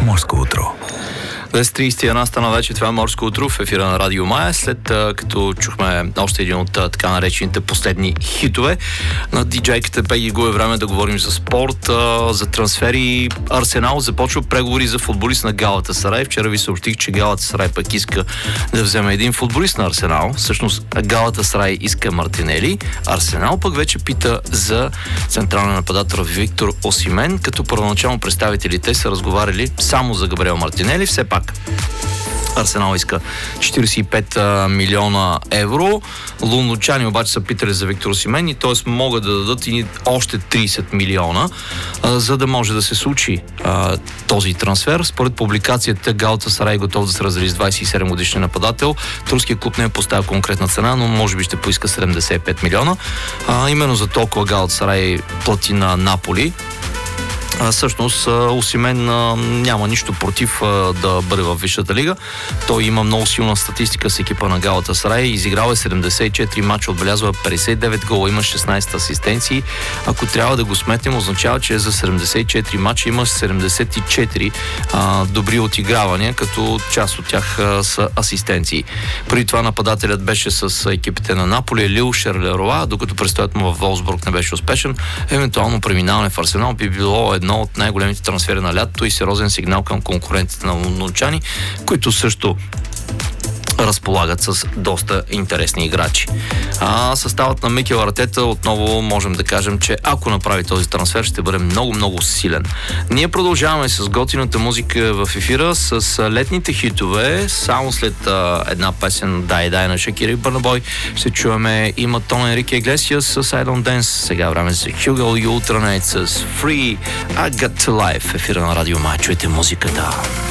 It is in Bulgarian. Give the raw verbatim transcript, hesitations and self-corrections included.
Морско утро. десет тридесет и една стана вече, това е Морско утро в ефира на Радио Мая, след а, като чухме още един от а, така наречените последни хитове на диджейката Пеги Гу. Е време да говорим за спорт, а, за трансфери. Арсенал започва преговори за футболист на Галатасарай. Вчера ви съобщих, че Галатасарай пък иска да вземе един футболист на Арсенал. Всъщност Галатасарай иска Мартинели. Арсенал пък вече пита за централен нападател Виктор Осимен, като първоначално представителите са разговаряли само за Габриел Мартинели. Все пак Арсенал иска четиридесет и пет милиона евро. Лондончани обаче са питали за Виктор Осимен и т.е. могат да дадат и още тридесет милиона, а, за да може да се случи а, този трансфер. Според публикацията Галатасарай е готов да се раздели с двадесет и седем годишния нападател. Турският клуб не е поставил конкретна цена, но може би ще поиска седемдесет и пет милиона. А, именно за толкова Галатасарай плати на Наполи. А, всъщност Осимен а, няма нищо против а, да бъде в Висшата лига. Той има много силна статистика с екипа на Галатасарай. Изиграл е седемдесет и четири мача, отбелязва петдесет и девет гола, има шестнадесет асистенции. Ако трябва да го сметнем, означава, че за седемдесет и четири мача има седемдесет и четири а, добри отигравания, като част от тях а, са асистенции. Преди това нападателят беше с екипите на Наполи, Лил, Шарлеруа, докато престоят му в Волсбург не беше успешен. Евентуално преминаване в Арсенал би било едно от най-големите трансфери на лятото и сериозен сигнал към конкурентите на лондончани, които също разполагат с доста интересни играчи. А съставът на Микел Артета отново можем да кажем, че ако направи този трансфер, ще бъде много-много силен. Ние продължаваме с готината музика в ефира, с летните хитове. Само след а, една песен Дай Дай на Шакира и Бърна Бой ще чуваме и Матон Енрике Иглесиас с I Don't Dance. Сега време за Hugo и Ultranate с Free I Got To Life в ефира на Радио Май. Чуйте музиката.